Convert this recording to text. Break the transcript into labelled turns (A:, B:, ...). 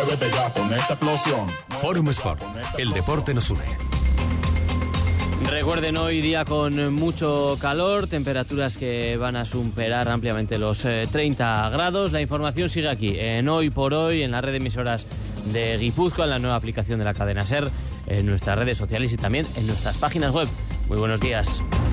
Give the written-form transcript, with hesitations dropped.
A: muévete ya con esta explosión.
B: Forum Sport, el deporte nos une.
C: Recuerden, hoy día con mucho calor, temperaturas que van a superar ampliamente los 30 grados. La información sigue aquí, en Hoy por Hoy, en la red de emisoras de Guipúzcoa, en la nueva aplicación de la cadena SER, en nuestras redes sociales y también en nuestras páginas web. Muy buenos días.